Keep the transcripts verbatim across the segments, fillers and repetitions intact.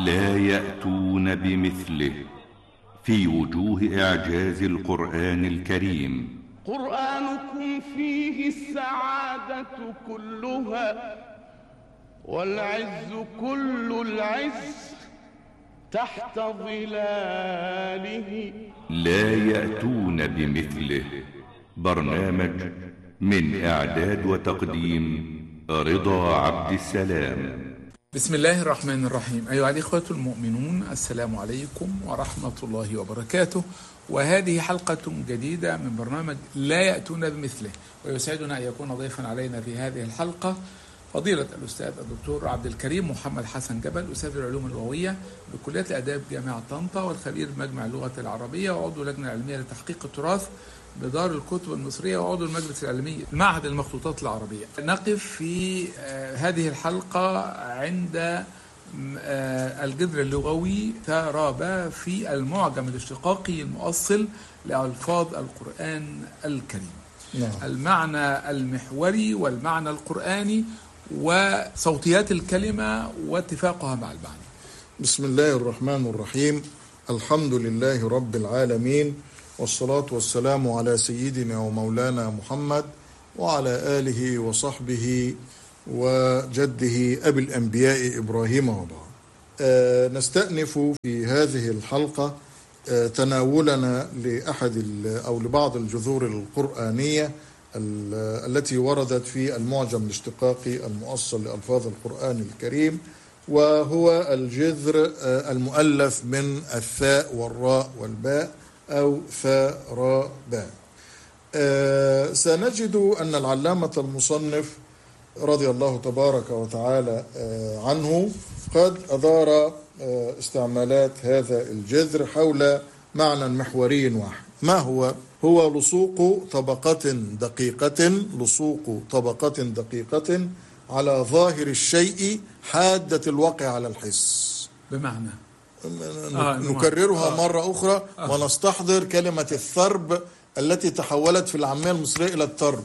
لا يأتون بمثله في وجوه إعجاز القرآن الكريم. قرآنكم فيه السعادة كلها والعز كل العز تحت ظلاله. لا يأتون بمثله. برنامج من إعداد وتقديم رضا عبد السلام. بسم الله الرحمن الرحيم. أيها الإخوة المؤمنون، السلام عليكم ورحمة الله وبركاته، وهذه حلقة جديدة من برنامج لا يأتون بمثله، ويسعدنا أن يكون ضيفا علينا في هذه الحلقة فضيلة الأستاذ الدكتور عبد الكريم محمد حسن جبل، أستاذ العلوم اللغوية بكلية الآداب جامعة طنطا، والخبير بمجمع اللغة العربية، وعضو اللجنة العلمية لتحقيق التراث بدار الكتب المصرية، وعضو المجلس العلمي المعهد المخطوطات العربية. نقف في هذه الحلقة عند الجذر اللغوي ترابة في المعجم الاشتقاقي المؤصل لألفاظ القرآن الكريم. نعم. المعنى المحوري والمعنى القرآني وصوتيات الكلمة واتفاقها مع المعنى. بسم الله الرحمن الرحيم. الحمد لله رب العالمين، والصلاة والسلام على سيدنا ومولانا محمد وعلى آله وصحبه وجده أبي الأنبياء إبراهيم وبعد. آه نستأنف في هذه الحلقة آه تناولنا لأحد أو لبعض الجذور القرآنية التي وردت في المعجم الاشتقاقي المؤصل لألفاظ القرآن الكريم، وهو الجذر آه المؤلف من الثاء والراء والباء أو ثاء راء باء. آه سنجد أن العلامة المصنف رضي الله تبارك وتعالى آه عنه قد أدار آه استعمالات هذا الجذر حول معنى محوري واحد. ما هو؟ هو لصوق طبقة دقيقة لصوق طبقة دقيقة على ظاهر الشيء حادة الوقع على الحس. بمعنى آه نكررها آه. مرة أخرى آه. ونستحضر كلمة الثرب التي تحولت في العامية المصرية إلى الترب.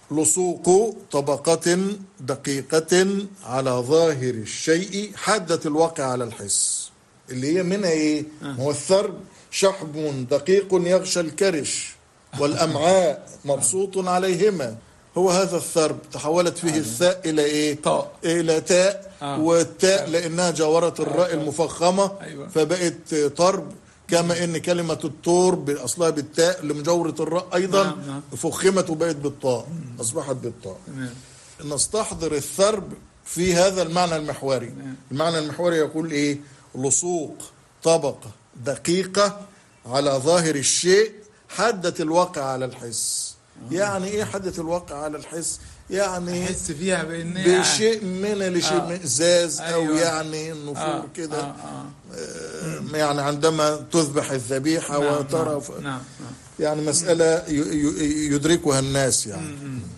لصوق طبقة دقيقة على ظاهر الشيء حادة الواقع على الحس، اللي هي منها إيه؟ آه. هو الثرب شحم دقيق يغشى الكرش والأمعاء مبسوط عليهما. هو هذا الثرب تحولت فيه الثاء إلى إيه؟ طاء. إلى تاء. آه. والتاء لأنها جاورت الراء المفخمة. أيوة. فبقت طرب، كما إن كلمة الترب أصلها بالتاء لمجاورة الراء أيضا. نعم. نعم. فخمت وبقت بالطاء، أصبحت بالطاء. نعم. نستحضر الثرب في هذا المعنى المحوري. نعم. المعنى المحوري يقول إيه؟ لصوق طبقة دقيقة على ظاهر الشيء حادة الواقع على الحس. يعني ايه حدث الواقع على الحس؟ يعني احس فيها بان بشيء من الاشمئزاز. آه. او أيوة. يعني النفور. آه. كده. آه. آه. يعني عندما تذبح الذبيحه. نعم. وترى ف... نعم. نعم. يعني مساله يدركها الناس يعني.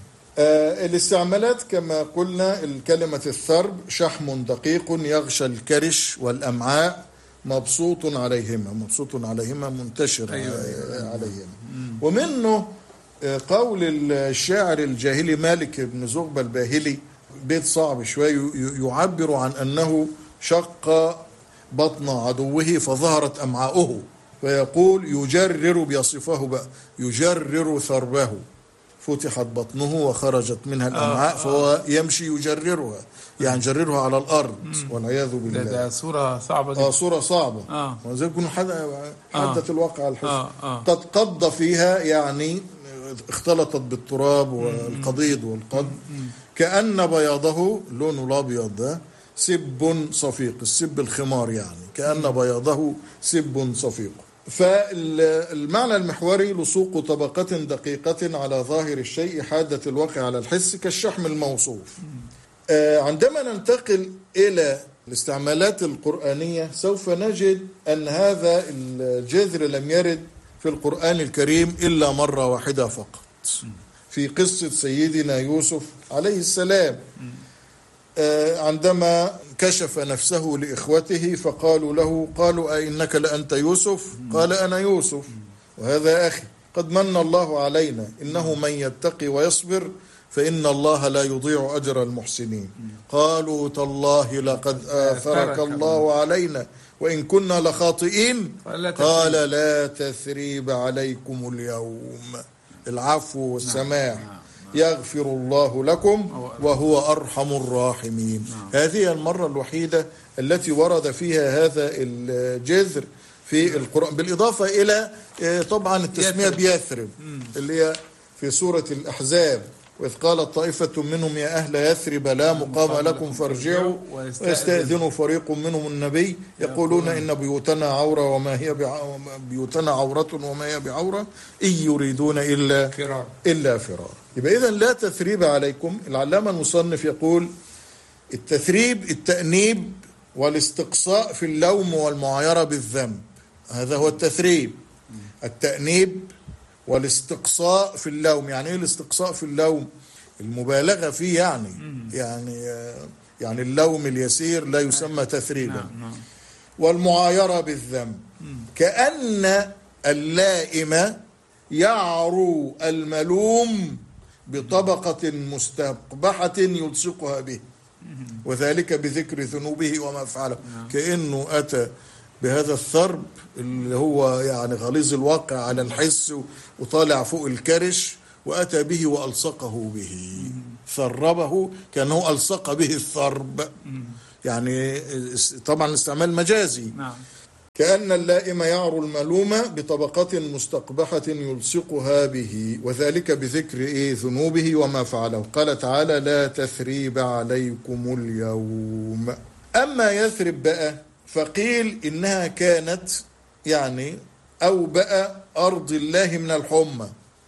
آه الاستعمالات كما قلنا الكلمه الثرب شحم دقيق يغشى الكرش والامعاء مبسوط عليهما. مبسوط عليهما منتشر. أيوة. عليهما. ومنه قول الشاعر الجاهلي مالك بن زغبة الباهلي، بيت صعب شوي، يعبر عن أنه شق بطن عدوه فظهرت أمعاؤه، فيقول يجرر، بيصفه بقى، يجرر ثربه، فتحت بطنه وخرجت منها الأمعاء. آه فهو يمشي يجررها، يعني يجررها على الأرض والعياذ بالله. ده, ده صورة صعبة جدا. آه صورة صعبة. آه وزي يكون حدث آه الواقع على الحس. آه آه قد قض فيها، يعني اختلطت بالتراب والقضيض والقض، كأن بياضه، لونه الأبيض ده، سب صفيق، السب الخمار، يعني كأن بياضه سب صفيق. فالمعنى المحوري لصوق طبقة دقيقة على ظاهر الشيء حادة الواقع على الحس كالشحم الموصوف. آه عندما ننتقل إلى الاستعمالات القرآنية سوف نجد أن هذا الجذر لم يرد في القرآن الكريم إلا مرة واحدة فقط، في قصة سيدنا يوسف عليه السلام. آه عندما كشف نفسه لإخوته فقالوا له، قالوا أئنك لأنت يوسف؟ قال أنا يوسف وهذا أخي، قد من الله علينا إنه من يتقي ويصبر فإن الله لا يضيع أجر المحسنين. قالوا تالله لقد آثرك الله علينا وإن كنا لخاطئين. قال لا تثريب عليكم اليوم، العفو والسماح، يغفر الله لكم وهو أرحم الراحمين. هذه المرة الوحيدة التي ورد فيها هذا الجذر في القرآن، بالإضافة إلى طبعا التسمية بيثرب اللي هي في سورة الأحزاب، وإذ قالت طائفة منهم يا أهل يثرب لا مقام لكم فارجعوا ويستأذن فريق منهم النبي يقولون إن بيوتنا عورة وما هي بيوتنا عورة وما هي بعورة إن يريدون إلا فرار إلا فرار. يبقى إذن لا تثريب عليكم. العلامة المصنف يقول التثريب التأنيب والاستقصاء في اللوم والمعايرة بالذنب، هذا هو التثريب. التأنيب والاستقصاء في اللوم، يعني ايه الاستقصاء في اللوم؟ المبالغة فيه، يعني يعني يعني اللوم اليسير لا يسمى تثريبا. والمعايرة بالذنب كأن اللائم يعرو الملوم بطبقة مستقبحة يلصقها به، وذلك بذكر ذنوبه وما فعله. كأنه أتى بهذا الثرب اللي هو يعني غليظ الواقع على الحس وطالع فوق الكرش، وأتى به وألصقه به، ثربه كأنه ألصق به الثرب، يعني طبعا استعمال مجازي. كأن اللائم يعرو الملوم بطبقة مستقبحة يلصقها به، وذلك بذكر إيه ذنوبه وما فعله. قال تعالى لا تثريب عليكم اليوم. أما يثرب بقى فقيل إنها كانت يعني أوبأ أرض الله من الحمى،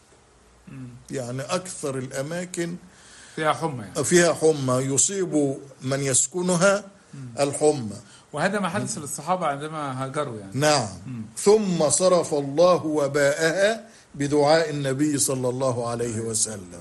يعني أكثر الأماكن فيها حمى، يعني فيها حمى يصيب من يسكنها الحمى، وهذا ما حدث للصحابة عندما هاجروا يعني. نعم. مم. ثم صرف الله وباءها بدعاء النبي صلى الله عليه وسلم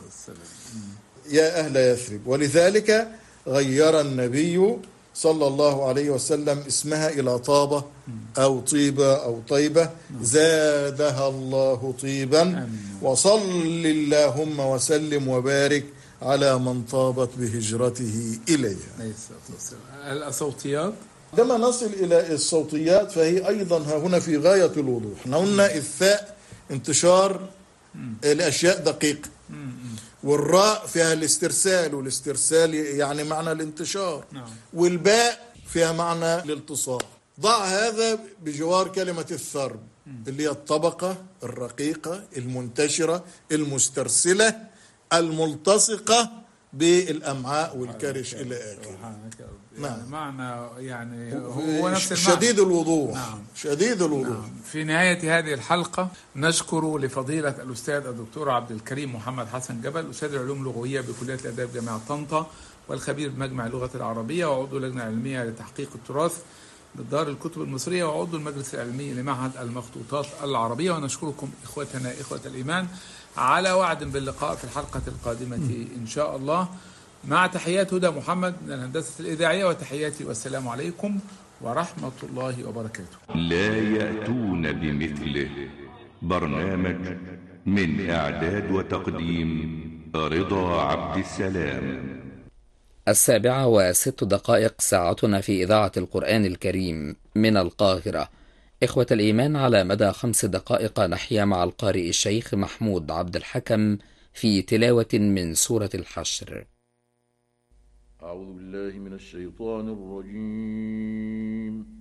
يا أهل يثرب، ولذلك غير النبي صلى الله عليه وسلم اسمها إلى طابة أو طيبة أو طيبة، زادها الله طيبا، وصل اللهم وسلم وبارك على من طابت بهجرته إليها. الصوتيات عندما نصل إلى الصوتيات فهي أيضا هنا في غاية الوضوح. احنا قلنا الثاء انتشار الأشياء دقيقة، والراء فيها الاسترسال، والاسترسال يعني معنى الانتشار، والباء فيها معنى الالتصاق. ضع هذا بجوار كلمة الثرب اللي هي الطبقة الرقيقة المنتشرة المسترسلة الملتصقة بالأمعاء والكرش إلى آخره. نعم. معنى يعني هو نفس المعنى. شديد الوضوح. نعم. شديد الوضوح. نعم. في نهاية هذه الحلقة نشكر لفضيلة الأستاذ الدكتور عبد الكريم محمد حسن جبل، أستاذ العلوم اللغوية بكلية الآداب جامعة طنطا، والخبير بمجمع اللغة العربية، وعضو اللجنة العلمية لتحقيق التراث بدار الكتب المصرية، وعضو المجلس العلمي لمعهد المخطوطات العربية. ونشكركم إخوتنا إخوة الإيمان على وعد باللقاء في الحلقة القادمة إن شاء الله، مع تحيات هدى محمد من الهندسة الإذاعية، وتحياتي والسلام عليكم ورحمة الله وبركاته. لا يأتون بمثله. برنامج من إعداد وتقديم رضا عبد السلام. السابعة وست دقائق ساعتنا في إذاعة القرآن الكريم من القاهرة. إخوة الإيمان، على مدى خمس دقائق نحيا مع القارئ الشيخ محمود عبد الحكم في تلاوة من سورة الحشر. أعوذ بالله من الشيطان الرجيم.